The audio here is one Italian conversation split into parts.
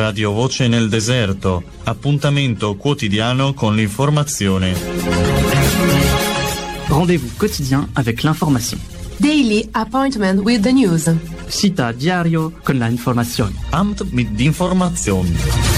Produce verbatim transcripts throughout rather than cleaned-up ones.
Radio Voce nel Deserto, appuntamento quotidiano con l'informazione. Rendez-vous quotidien avec l'information. Daily appointment with the news. Cita diario con la informazione. Amt mit Information.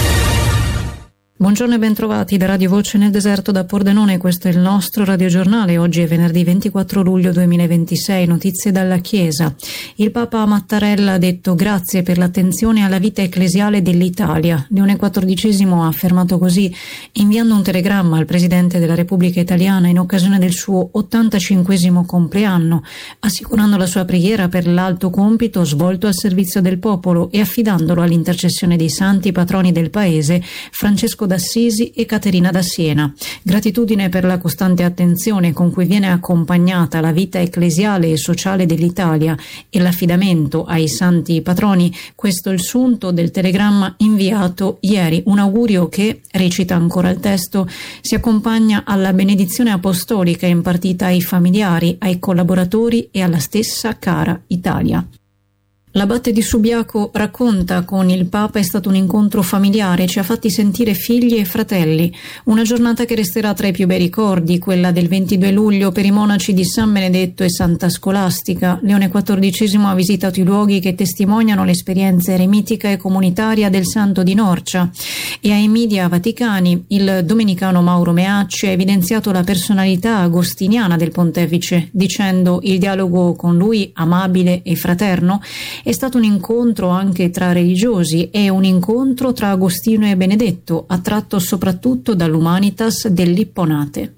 Buongiorno e bentrovati da Radio Voce nel Deserto da Pordenone, questo è il nostro radiogiornale. Oggi è venerdì ventiquattro luglio duemilaventisei, notizie dalla Chiesa. Il Papa Mattarella ha detto grazie per l'attenzione alla vita ecclesiale dell'Italia. Leone quattordicesimo ha affermato così inviando un telegramma al Presidente della Repubblica Italiana in occasione del suo ottantacinquesimo compleanno, assicurando la sua preghiera per l'alto compito svolto al servizio del popolo e affidandolo all'intercessione dei santi patroni del Paese, Francesco d'Assisi e Caterina da Siena. Gratitudine per la costante attenzione con cui viene accompagnata la vita ecclesiale e sociale dell'Italia e l'affidamento ai santi patroni. Questo è il sunto del telegramma inviato ieri, un augurio che, recita ancora il testo, si accompagna alla benedizione apostolica impartita ai familiari, ai collaboratori e alla stessa cara Italia. L'abate di Subiaco racconta: con il Papa è stato un incontro familiare, ci ha fatti sentire figli e fratelli. Una giornata che resterà tra i più bei ricordi, quella del ventidue luglio per i monaci di San Benedetto e Santa Scolastica. Leone quattordicesimo ha visitato i luoghi che testimoniano l'esperienza eremitica e comunitaria del santo di Norcia e ai media vaticani il domenicano Mauro Meacci ha evidenziato la personalità agostiniana del pontefice, dicendo: il dialogo con lui, amabile e fraterno, è stato un incontro anche tra religiosi e un incontro tra Agostino e Benedetto, attratto soprattutto dall'humanitas dell'Ipponate.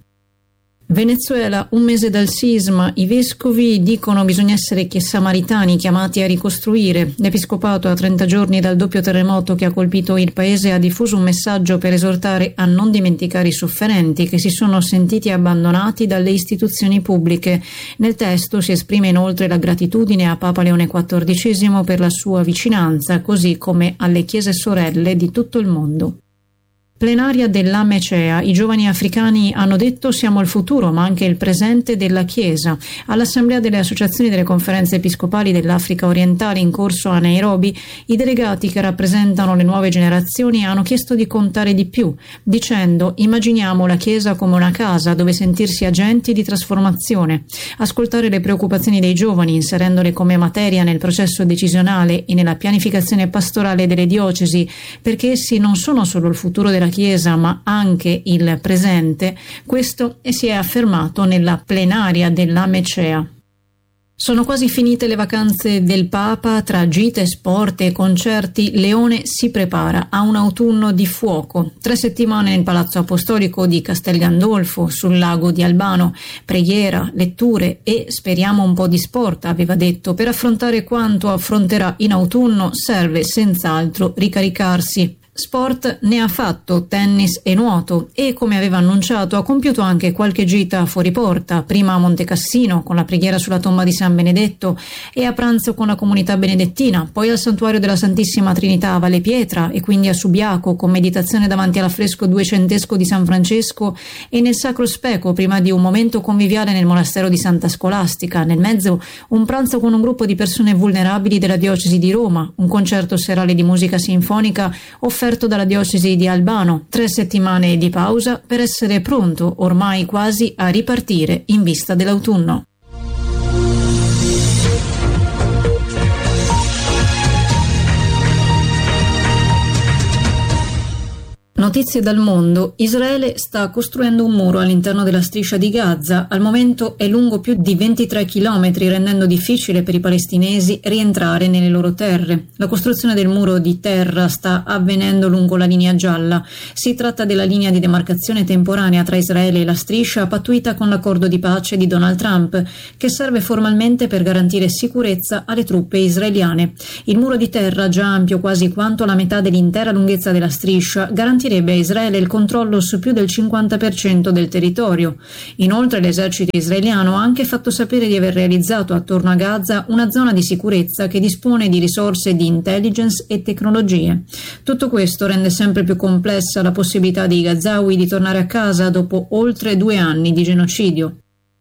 Venezuela, un mese dal sisma, i vescovi dicono bisogna essere che samaritani chiamati a ricostruire. L'Episcopato, a trenta giorni dal doppio terremoto che ha colpito il paese, ha diffuso un messaggio per esortare a non dimenticare i sofferenti che si sono sentiti abbandonati dalle istituzioni pubbliche. Nel testo si esprime inoltre la gratitudine a Papa Leone quattordicesimo per la sua vicinanza, così come alle chiese sorelle di tutto il mondo. Plenaria dell'Amecea. I giovani africani hanno detto siamo il futuro ma anche il presente della Chiesa. All'Assemblea delle Associazioni delle Conferenze Episcopali dell'Africa Orientale in corso a Nairobi, i delegati che rappresentano le nuove generazioni hanno chiesto di contare di più, dicendo immaginiamo la Chiesa come una casa dove sentirsi agenti di trasformazione, ascoltare le preoccupazioni dei giovani inserendole come materia nel processo decisionale e nella pianificazione pastorale delle diocesi, perché essi non sono solo il futuro della Chiesa ma anche il presente. Questo si è affermato nella plenaria dell'Amecea. Sono quasi finite le vacanze del Papa, tra gite, sport e concerti. Leone si prepara a un autunno di fuoco. Tre settimane nel Palazzo Apostolico di Castel Gandolfo, sul lago di Albano. Preghiera, letture e speriamo un po' di sport, aveva detto. Per affrontare quanto affronterà in autunno serve senz'altro ricaricarsi. Sport ne ha fatto, tennis e nuoto, e come aveva annunciato ha compiuto anche qualche gita fuori porta, prima a Montecassino con la preghiera sulla tomba di San Benedetto e a pranzo con la comunità benedettina, poi al santuario della Santissima Trinità a Valle Pietra e quindi a Subiaco con meditazione davanti all'affresco duecentesco di San Francesco e nel Sacro Speco prima di un momento conviviale nel monastero di Santa Scolastica. Nel mezzo un pranzo con un gruppo di persone vulnerabili della diocesi di Roma, un concerto serale di musica sinfonica offerto dalla diocesi di Albano, tre settimane di pausa per essere pronto ormai quasi a ripartire in vista dell'autunno. Notizie dal mondo. Israele sta costruendo un muro all'interno della striscia di Gaza. Al momento è lungo più di ventitré chilometri, rendendo difficile per i palestinesi rientrare nelle loro terre. La costruzione del muro di terra sta avvenendo lungo la linea gialla. Si tratta della linea di demarcazione temporanea tra Israele e la striscia pattuita con l'accordo di pace di Donald Trump, che serve formalmente per garantire sicurezza alle truppe israeliane. Il muro di terra, già ampio quasi quanto la metà dell'intera lunghezza della striscia, garantirebbe a Israele il controllo su più del cinquanta per cento del territorio. Inoltre l'esercito israeliano ha anche fatto sapere di aver realizzato attorno a Gaza una zona di sicurezza che dispone di risorse di intelligence e tecnologie. Tutto questo rende sempre più complessa la possibilità dei Gazawi di tornare a casa dopo oltre due anni di genocidio.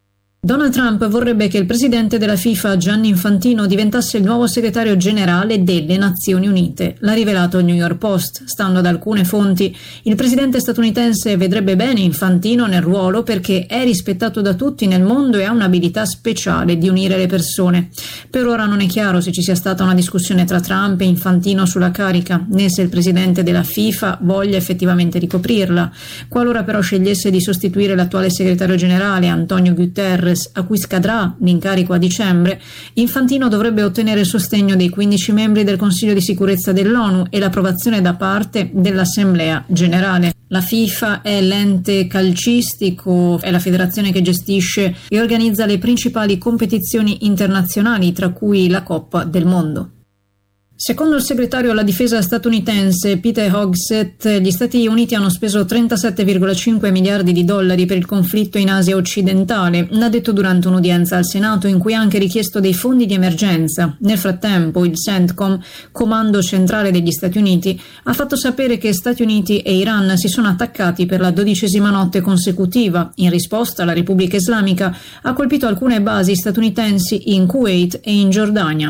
Donald Trump vorrebbe che il presidente della FIFA Gianni Infantino diventasse il nuovo segretario generale delle Nazioni Unite. L'ha rivelato il New York Post. Stando ad alcune fonti, il presidente statunitense vedrebbe bene Infantino nel ruolo perché è rispettato da tutti nel mondo e ha un'abilità speciale di unire le persone. Per ora non è chiaro se ci sia stata una discussione tra Trump e Infantino sulla carica, né se il presidente della FIFA voglia effettivamente ricoprirla. Qualora però scegliesse di sostituire l'attuale segretario generale Antonio Guterres, a cui scadrà l'incarico a dicembre, Infantino dovrebbe ottenere il sostegno dei quindici membri del Consiglio di sicurezza dell'ONU e l'approvazione da parte dell'Assemblea generale. La FIFA è l'ente calcistico, è la federazione che gestisce e organizza le principali competizioni internazionali, tra cui la Coppa del Mondo. Secondo il segretario alla difesa statunitense Peter Hogsett, gli Stati Uniti hanno speso trentasette virgola cinque miliardi di dollari per il conflitto in Asia occidentale, l'ha detto durante un'udienza al Senato in cui ha anche richiesto dei fondi di emergenza. Nel frattempo il CENTCOM, comando centrale degli Stati Uniti, ha fatto sapere che Stati Uniti e Iran si sono attaccati per la dodicesima notte consecutiva. In risposta la Repubblica Islamica ha colpito alcune basi statunitensi in Kuwait e in Giordania.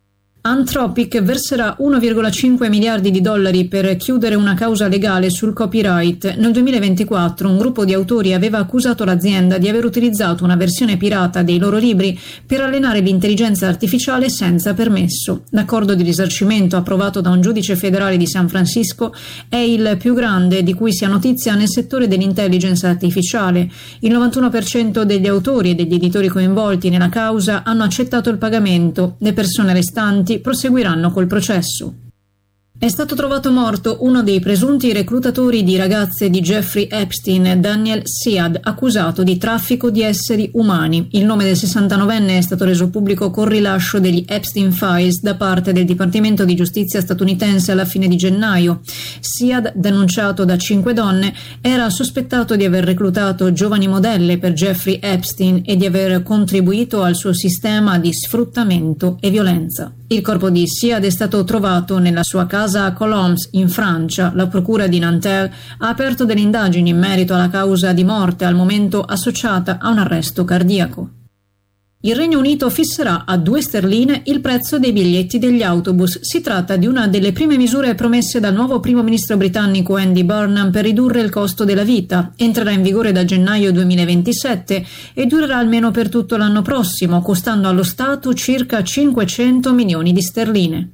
Anthropic verserà uno virgola cinque miliardi di dollari per chiudere una causa legale sul copyright. Nel duemilaventiquattro un gruppo di autori aveva accusato l'azienda di aver utilizzato una versione pirata dei loro libri per allenare l'intelligenza artificiale senza permesso. L'accordo di risarcimento approvato da un giudice federale di San Francisco è il più grande di cui si ha notizia nel settore dell'intelligenza artificiale. Il novantuno per cento degli autori e degli editori coinvolti nella causa hanno accettato il pagamento. Le persone restanti proseguiranno col processo. È stato trovato morto uno dei presunti reclutatori di ragazze di Jeffrey Epstein, Daniel Siad, accusato di traffico di esseri umani. Il nome del sessantanovenne è stato reso pubblico col rilascio degli Epstein Files da parte del Dipartimento di Giustizia statunitense alla fine di gennaio. Siad, denunciato da cinque donne, era sospettato di aver reclutato giovani modelle per Jeffrey Epstein e di aver contribuito al suo sistema di sfruttamento e violenza. Il corpo di Siad è stato trovato nella sua casa a Colombes, in Francia. La procura di Nanterre ha aperto delle indagini in merito alla causa di morte, al momento associata a un arresto cardiaco. Il Regno Unito fisserà a due sterline il prezzo dei biglietti degli autobus. Si tratta di una delle prime misure promesse dal nuovo primo ministro britannico Andy Burnham per ridurre il costo della vita. Entrerà in vigore da gennaio duemilaventisette e durerà almeno per tutto l'anno prossimo, costando allo Stato circa cinquecento milioni di sterline.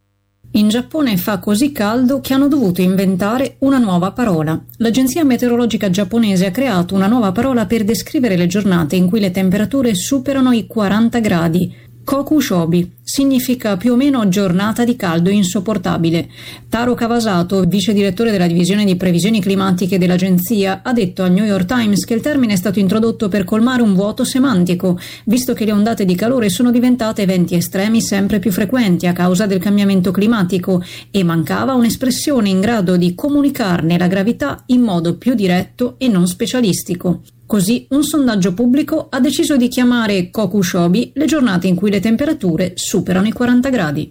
In Giappone fa così caldo che hanno dovuto inventare una nuova parola. L'agenzia meteorologica giapponese ha creato una nuova parola per descrivere le giornate in cui le temperature superano i quaranta gradi. Kokushobi significa più o meno giornata di caldo insopportabile. Taro Kawasato, vice direttore della divisione di previsioni climatiche dell'agenzia, ha detto al New York Times che il termine è stato introdotto per colmare un vuoto semantico, visto che le ondate di calore sono diventate eventi estremi sempre più frequenti a causa del cambiamento climatico e mancava un'espressione in grado di comunicarne la gravità in modo più diretto e non specialistico. Così un sondaggio pubblico ha deciso di chiamare Kokushobi le giornate in cui le temperature superano i quaranta gradi.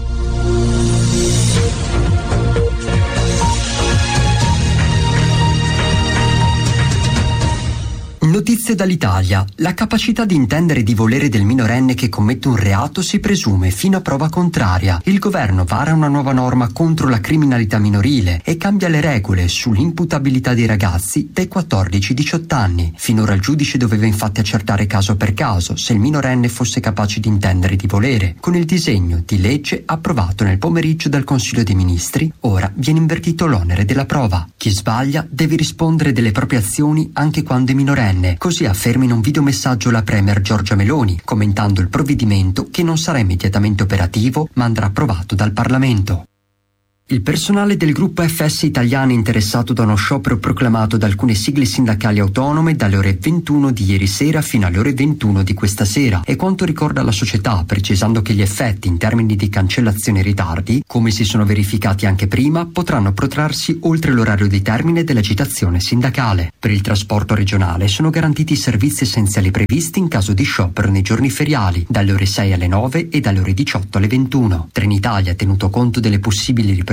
Notizie dall'Italia. La capacità di intendere e di volere del minorenne che commette un reato si presume fino a prova contraria. Il governo vara una nuova norma contro la criminalità minorile e cambia le regole sull'imputabilità dei ragazzi dai quattordici ai diciotto anni. Finora il giudice doveva infatti accertare caso per caso se il minorenne fosse capace di intendere e di volere. Con il disegno di legge approvato nel pomeriggio dal Consiglio dei Ministri, ora viene invertito l'onere della prova. Chi sbaglia deve rispondere delle proprie azioni anche quando è minorenne. Così afferma in un videomessaggio la premier Giorgia Meloni, commentando il provvedimento che non sarà immediatamente operativo ma andrà approvato dal Parlamento. Il personale del gruppo F S Italiane è interessato da uno sciopero proclamato da alcune sigle sindacali autonome dalle ore ventuno di ieri sera fino alle ore ventuno di questa sera, e quanto ricorda la società, precisando che gli effetti in termini di cancellazioni e ritardi, come si sono verificati anche prima, potranno protrarsi oltre l'orario di termine dell'agitazione sindacale. Per il trasporto regionale sono garantiti i servizi essenziali previsti in caso di sciopero nei giorni feriali, dalle ore sei alle nove e dalle ore diciotto alle ventuno. Trenitalia ha tenuto conto delle possibili ripercussioni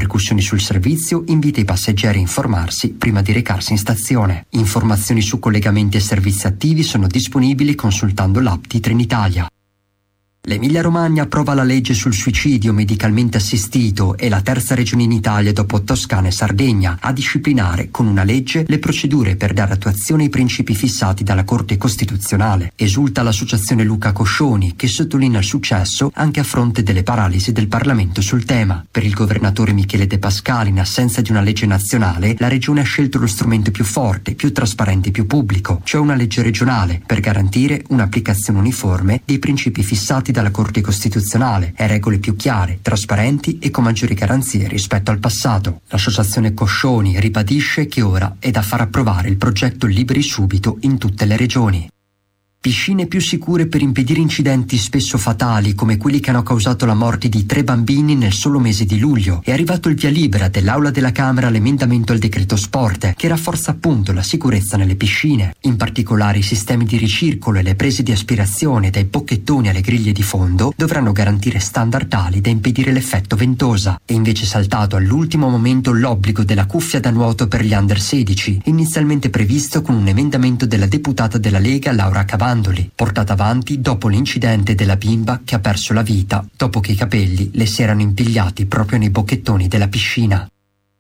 ripercussioni sul servizio, invita i passeggeri a informarsi prima di recarsi in stazione. Informazioni su collegamenti e servizi attivi sono disponibili consultando l'app di Trenitalia. L'Emilia-Romagna approva la legge sul suicidio medicalmente assistito e la terza regione in Italia dopo Toscana e Sardegna a disciplinare con una legge le procedure per dare attuazione ai principi fissati dalla Corte Costituzionale. Esulta l'associazione Luca Coscioni, che sottolinea il successo anche a fronte delle paralisi del Parlamento sul tema. Per il governatore Michele De Pascali, in assenza di una legge nazionale, la regione ha scelto lo strumento più forte, più trasparente e più pubblico, cioè una legge regionale, per garantire un'applicazione uniforme dei principi fissati dalla Corte Costituzionale e regole più chiare, trasparenti e con maggiori garanzie rispetto al passato. L'associazione Coscioni ribadisce che ora è da far approvare il progetto Liberi Subito in tutte le regioni. Piscine più sicure per impedire incidenti spesso fatali come quelli che hanno causato la morte di tre bambini nel solo mese di luglio. È arrivato il via libera dell'Aula della Camera all'emendamento al decreto sport che rafforza appunto la sicurezza nelle piscine. In particolare i sistemi di ricircolo e le prese di aspirazione dai bocchettoni alle griglie di fondo dovranno garantire standard tali da impedire l'effetto ventosa. È invece saltato all'ultimo momento l'obbligo della cuffia da nuoto per gli under sedici, inizialmente previsto con un emendamento della deputata della Lega Laura Cavandoli, portata avanti dopo l'incidente della bimba che ha perso la vita dopo che i capelli le si erano impigliati proprio nei bocchettoni della piscina.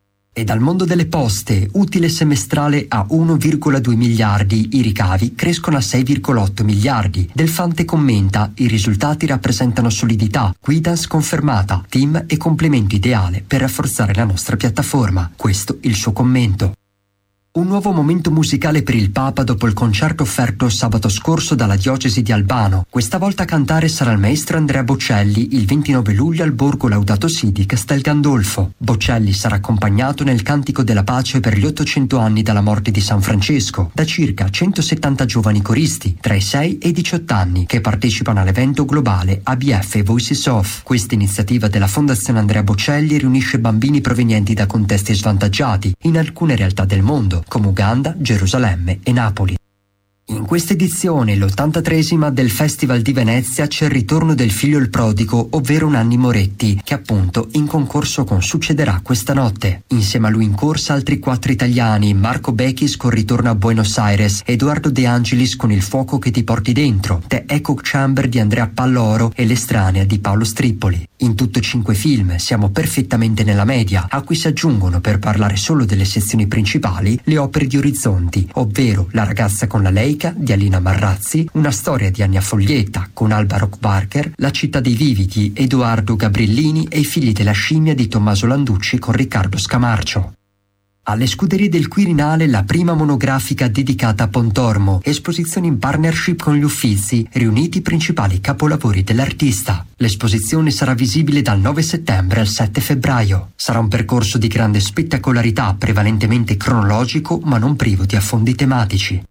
E dal mondo delle poste, utile semestrale a uno virgola due miliardi, i ricavi crescono a sei virgola otto miliardi. Del Fante commenta: i risultati rappresentano solidità, guidance confermata, team e complemento ideale per rafforzare la nostra piattaforma. Questo il suo commento. Un nuovo momento musicale per il Papa dopo il concerto offerto sabato scorso dalla diocesi di Albano. Questa volta a cantare sarà il maestro Andrea Bocelli il ventinove luglio al Borgo Laudato Si di Castel Gandolfo. Bocelli sarà accompagnato nel Cantico della Pace per gli ottocento anni dalla morte di San Francesco da circa centosettanta giovani coristi tra i sei e i diciotto anni che partecipano all'evento globale A B F Voices Off. Questa iniziativa della Fondazione Andrea Bocelli riunisce bambini provenienti da contesti svantaggiati in alcune realtà del mondo, come Uganda, Gerusalemme e Napoli. In questa edizione, l'ottantatreesima del Festival di Venezia, c'è il ritorno del figlio il prodigo, ovvero Nanni Moretti, che appunto in concorso con Succederà questa notte. Insieme a lui in corsa altri quattro italiani: Marco Bechis con Ritorno a Buenos Aires, Edoardo De Angelis con Il fuoco che ti porti dentro, The Echo Chamber di Andrea Palloro e L'estranea di Paolo Strippoli. In tutto cinque film, siamo perfettamente nella media, a cui si aggiungono, per parlare solo delle sezioni principali, le opere di Orizzonti, ovvero La ragazza con la Leica di Alina Marrazzi, Una storia di Ania Foglietta con Alba Rock-Barker, La città dei vivi di Edoardo Gabriellini e I figli della scimmia di Tommaso Landucci con Riccardo Scamarcio. Alle Scuderie del Quirinale la prima monografica dedicata a Pontormo, esposizione in partnership con gli Uffizi, riuniti i principali capolavori dell'artista. L'esposizione sarà visibile dal nove settembre al sette febbraio. Sarà un percorso di grande spettacolarità, prevalentemente cronologico ma non privo di affondi tematici.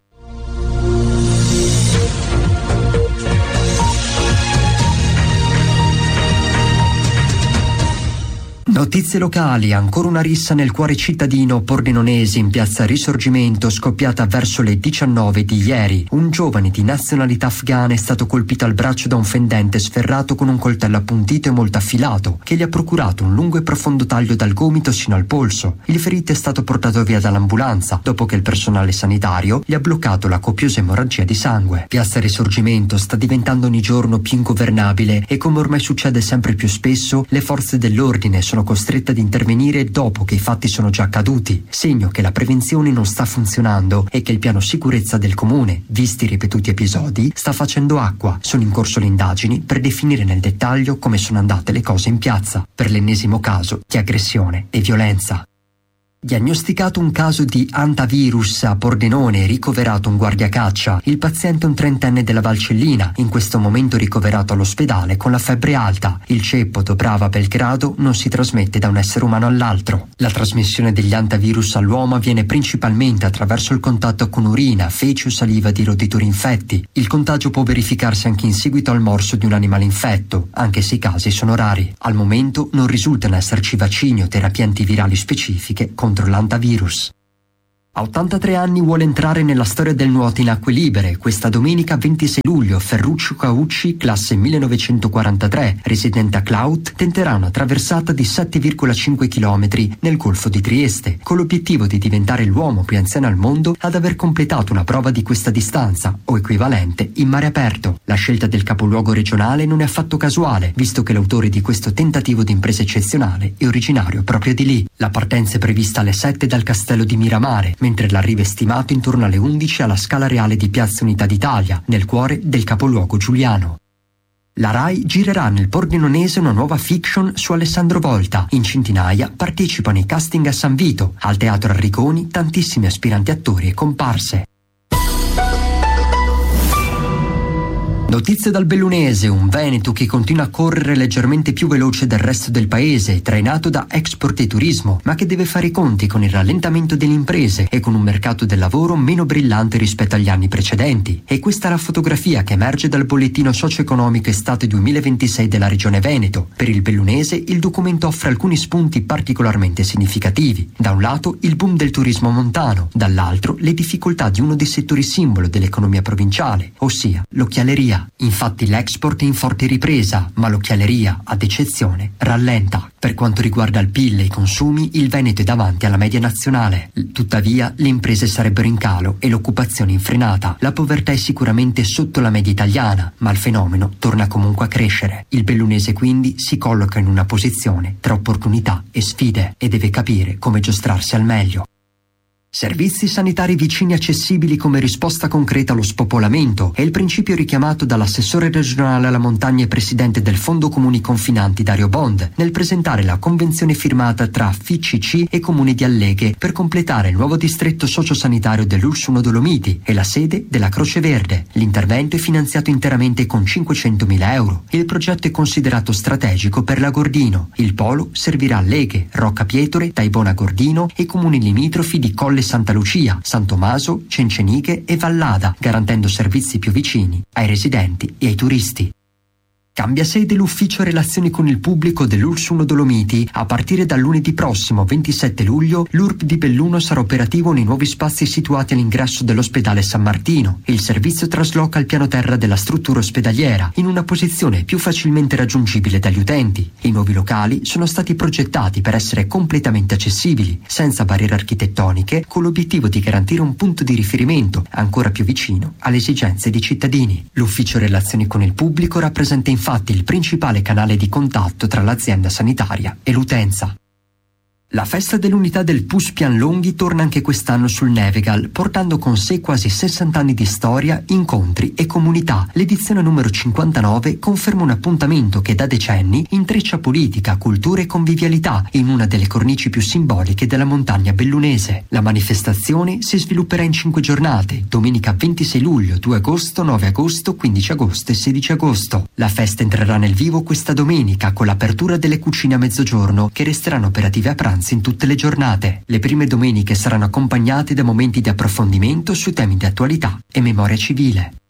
Notizie locali, ancora una rissa nel cuore cittadino pordenonese in piazza Risorgimento scoppiata verso le diciannove di ieri. Un giovane di nazionalità afghana è stato colpito al braccio da un fendente sferrato con un coltello appuntito e molto affilato che gli ha procurato un lungo e profondo taglio dal gomito sino al polso. Il ferito è stato portato via dall'ambulanza dopo che il personale sanitario gli ha bloccato la copiosa emorragia di sangue. Piazza Risorgimento sta diventando ogni giorno più ingovernabile e, come ormai succede sempre più spesso, le forze dell'ordine sono costrette ad intervenire dopo che i fatti sono già accaduti, segno che la prevenzione non sta funzionando e che il piano sicurezza del comune, visti i ripetuti episodi, sta facendo acqua. Sono in corso le indagini per definire nel dettaglio come sono andate le cose in piazza, per l'ennesimo caso di aggressione e violenza. Diagnosticato un caso di antavirus a Pordenone e ricoverato un guardiacaccia. Il paziente è un trentenne della Valcellina, in questo momento ricoverato all'ospedale con la febbre alta. Il ceppo Dobrava-Belgrado non si trasmette da un essere umano all'altro. La trasmissione degli antavirus all'uomo avviene principalmente attraverso il contatto con urina, feci o saliva di roditori infetti. Il contagio può verificarsi anche in seguito al morso di un animale infetto, anche se i casi sono rari. Al momento non risultano esserci vaccini o terapie antivirali specifiche contro l'antavirus. A ottantatré anni vuole entrare nella storia del nuoto in acque libere. Questa domenica ventisei luglio Ferruccio Caucci, classe millenovecentoquarantatré, residente a Clout, tenterà una traversata di sette virgola cinque chilometri nel Golfo di Trieste, con l'obiettivo di diventare l'uomo più anziano al mondo ad aver completato una prova di questa distanza, o equivalente, in mare aperto. La scelta del capoluogo regionale non è affatto casuale, visto che l'autore di questo tentativo di impresa eccezionale è originario proprio di lì. La partenza è prevista alle sette dal castello di Miramare, mentre l'arrivo è stimato intorno alle undici alla Scala Reale di Piazza Unità d'Italia, nel cuore del capoluogo giuliano. La Rai girerà nel Pordenonese una nuova fiction su Alessandro Volta. In centinaia partecipano ai casting a San Vito. Al Teatro Arrigoni tantissimi aspiranti attori e comparse. Notizie dal Bellunese, un Veneto che continua a correre leggermente più veloce del resto del paese, trainato da export e turismo, ma che deve fare i conti con il rallentamento delle imprese e con un mercato del lavoro meno brillante rispetto agli anni precedenti. E questa è la fotografia che emerge dal bollettino socio-economico estate duemilaventisei della Regione Veneto. Per il Bellunese il documento offre alcuni spunti particolarmente significativi. Da un lato il boom del turismo montano, dall'altro le difficoltà di uno dei settori simbolo dell'economia provinciale, ossia l'occhialeria. Infatti l'export è in forte ripresa, ma l'occhialeria, ad eccezione, rallenta. Per quanto riguarda il P I L e i consumi, il Veneto è davanti alla media nazionale. Tuttavia, le imprese sarebbero in calo e l'occupazione in frenata. La povertà è sicuramente sotto la media italiana, ma il fenomeno torna comunque a crescere. Il Bellunese quindi si colloca in una posizione tra opportunità e sfide e deve capire come giostrarsi al meglio. Servizi sanitari vicini e accessibili come risposta concreta allo spopolamento è il principio richiamato dall'assessore regionale alla montagna e presidente del Fondo Comuni Confinanti Dario Bond nel presentare la convenzione firmata tra F I C C e Comune di Alleghe per completare il nuovo distretto sociosanitario dell'Ursuno Dolomiti e la sede della Croce Verde. L'intervento è finanziato interamente con cinquecentomila euro. Il progetto è considerato strategico per la Gordino. Il polo servirà Alleghe, Rocca Pietore, Taibona Gordino e comuni limitrofi di Colle Santa Lucia, San Tommaso, Cencenighe e Vallada, garantendo servizi più vicini ai residenti e ai turisti. Cambia sede l'ufficio relazioni con il pubblico dell'Ursuno Dolomiti. A partire dal lunedì prossimo, ventisette luglio, l'U R P di Belluno sarà operativo nei nuovi spazi situati all'ingresso dell'ospedale San Martino. Il servizio trasloca il piano terra della struttura ospedaliera in una posizione più facilmente raggiungibile dagli utenti. I nuovi locali sono stati progettati per essere completamente accessibili, senza barriere architettoniche, con l'obiettivo di garantire un punto di riferimento ancora più vicino alle esigenze dei cittadini. L'ufficio relazioni con il pubblico rappresenta infatti infatti il principale canale di contatto tra l'azienda sanitaria e l'utenza. La festa dell'unità del Pus Pianlonghi torna anche quest'anno sul Nevegal, portando con sé quasi sessanta anni di storia, incontri e comunità. L'edizione numero cinquantanove conferma un appuntamento che da decenni intreccia politica, cultura e convivialità in una delle cornici più simboliche della montagna bellunese. La manifestazione si svilupperà in cinque giornate, domenica ventisei luglio, due agosto, nove agosto, quindici agosto e sedici agosto. La festa entrerà nel vivo questa domenica con l'apertura delle cucine a mezzogiorno che resteranno operative a pranzo in tutte le giornate. Le prime domeniche saranno accompagnate da momenti di approfondimento su temi di attualità e memoria civile.